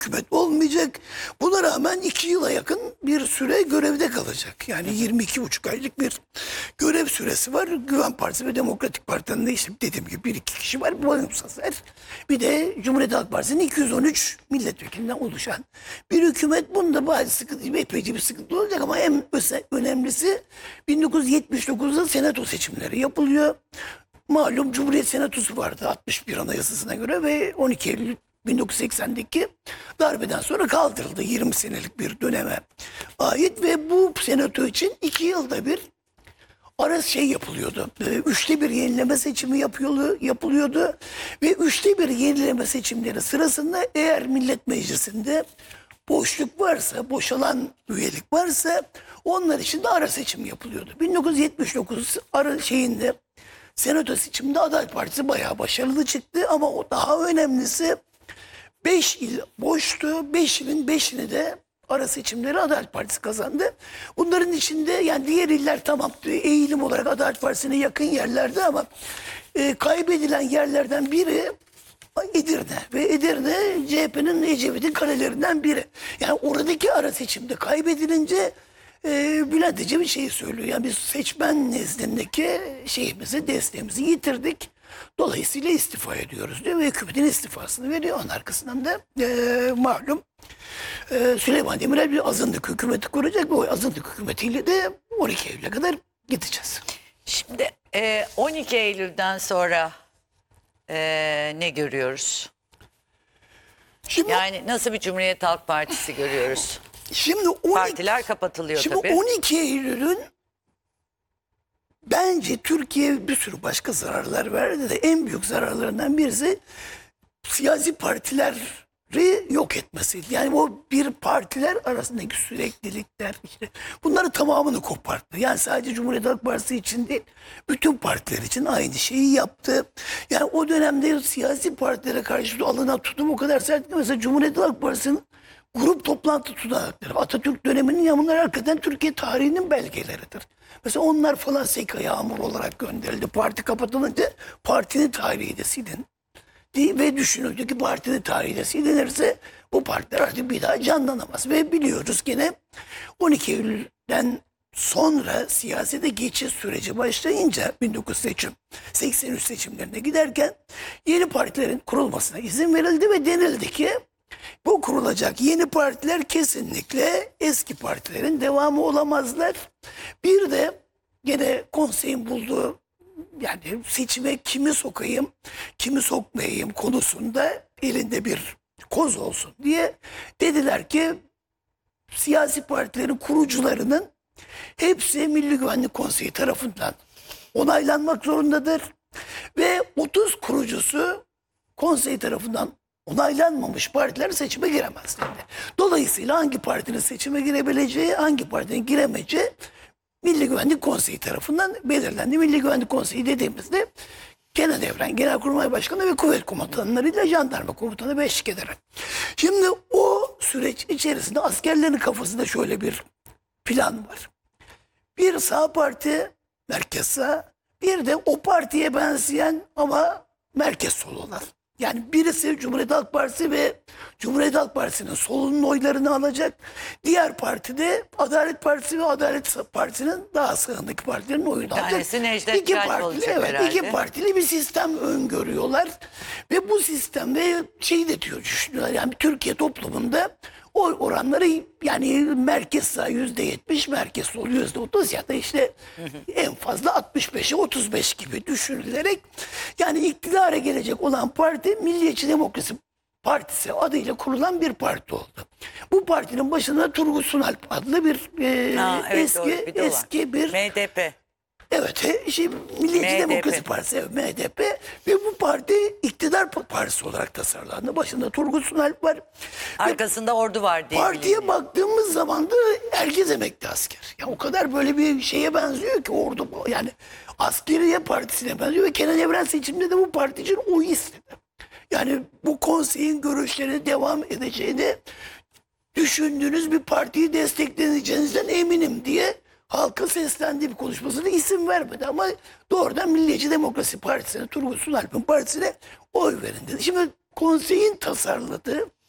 hükümet olmayacak. Buna rağmen 2 yıla yakın bir süre görevde kalacak. Yani 22,5 aylık bir görev süresi var. Güven Partisi ve Demokratik Parti'nin de işte dediğim gibi 1-2 kişi var. Bağımsızlar. Bir de Cumhuriyet Halk Partisi'nin 213 milletvekilinden oluşan bir hükümet. Bunda bazı sıkıntı, epeyce bir sıkıntı olacak ama en önemlisi 1979'da senato seçimleri yapılıyor. Malum Cumhuriyet Senatosu vardı 61 Anayasası'na göre ve 12 Eylül 1980'deki darbeden sonra kaldırıldı. 20 senelik bir döneme ait ve bu senato için 2 yılda bir yapılıyordu. 1/3 yenileme seçimi yapılıyordu ve 1/3 yenileme seçimleri sırasında eğer Millet Meclisi'nde boşluk varsa, boşalan üyelik varsa onlar için de ara seçim yapılıyordu. 1979 Senato seçiminde Adalet Partisi bayağı başarılı çıktı ama o daha önemlisi 5 il boştu. 5 ilin 5'ini de ara seçimleri Adalet Partisi kazandı. Bunların içinde yani diğer iller tamam eğilim olarak Adalet Partisi'ne yakın yerlerde ama kaybedilen yerlerden biri Edirne ve Edirne CHP'nin Ecevit'in kalelerinden biri. Yani oradaki ara seçimde kaybedilince Bülent Ecevit şeyi söylüyor. Yani biz seçmen nezdindeki desteğimizi yitirdik. Dolayısıyla istifa ediyoruz diyor ve hükümetin istifasını veriyor. Onun arkasından da malum Süleyman Demirel bir azınlık hükümeti kuracak ve o azınlık hükümetiyle de 12 Eylül'e kadar gideceğiz. Şimdi 12 Eylül'den sonra ne görüyoruz? Yani nasıl bir Cumhuriyet Halk Partisi görüyoruz? Şimdi Partiler kapatılıyor tabii. 12 Eylül'ün bence Türkiye bir sürü başka zararlar verdi de en büyük zararlarından birisi siyasi partileri yok etmesiydi. Yani o bir partiler arasındaki süreklilikler bunları tamamını koparttı. Yani sadece Cumhuriyet Halk Partisi için değil, bütün partiler için aynı şeyi yaptı. Yani o dönemde siyasi partilere karşı alınan tutum o kadar sert ki mesela Cumhuriyet Halk Partisi'nin grup toplantı tutanakları Atatürk döneminin yanları hakikaten Türkiye tarihinin belgeleridir. Mesela onlar falan seka yağmur olarak gönderildi. Parti kapatılınca partinin tarihi de silin. Ve düşünüldü ki partinin tarihi de silinirse bu partiler artık bir daha canlanamaz. Ve biliyoruz gene 12 Eylül'den sonra siyasete geçiş süreci başlayınca 1983 seçimlerine giderken yeni partilerin kurulmasına izin verildi ve denildi ki bu kurulacak yeni partiler kesinlikle eski partilerin devamı olamazlar. Bir de gene konseyin bulduğu yani seçime kimi sokayım, kimi sokmayayım konusunda elinde bir koz olsun diye dediler ki siyasi partilerin kurucularının hepsi Milli Güvenlik Konseyi tarafından onaylanmak zorundadır ve 30 kurucusu konsey tarafından onaylanmamış partiler seçime giremez dedi. Dolayısıyla hangi partinin seçime girebileceği, hangi partinin giremeyeceği Milli Güvenlik Konseyi tarafından belirlendi. Milli Güvenlik Konseyi dediğimizde Genelevren, Genelkurmay Başkanı ve kuvvet komutanlarıyla jandarma komutanı ve eşlik ederek. Şimdi o süreç içerisinde askerlerin kafasında şöyle bir plan var. Bir sağ parti, merkez sağ, bir de o partiye benzeyen ama merkez sol olan. Yani birisi Cumhuriyet Halk Partisi ve Cumhuriyet Halk Partisi'nin solunun oylarını alacak. Diğer parti de Adalet Partisi ve Adalet Partisi'nin daha sağındaki partilerin oyunu alacak. İki partili bir sistem öngörüyorlar. Ve bu sistemde düşünüyorlar. Yani Türkiye toplumunda oy oranları yani merkez sağ %70, merkez sol %30 ya da en fazla 65'e 35 gibi düşünülerek yani iktidara gelecek olan parti Milliyetçi Demokrasi Partisi adıyla kurulan bir parti oldu. Bu partinin başında Turgut Sunalp adlı bir eski bir MDP. Evet, Milliyetçi Demokrasi Partisi, MDP ve bu parti iktidar partisi olarak tasarlandı. Başında Turgut Sunalp var. Arkasında ordu var diye partiye baktığımız zaman da herkes emekli asker. Ya o kadar böyle bir şeye benziyor ki ordu yani askeriye partisine benziyor ve Kenan Evren seçiminde de bu parti için oy istedi. Yani bu konseyin görüşlerine devam edeceğini düşündüğünüz bir partiyi destekleyeceğinizden eminim diye halka seslendiği bir konuşmasında isim vermedi ama doğrudan Milliyetçi Demokrasi Partisi'ne, Turgut Sunalp'ın partisine oy verin dedi. Şimdi konseyin tasarladığı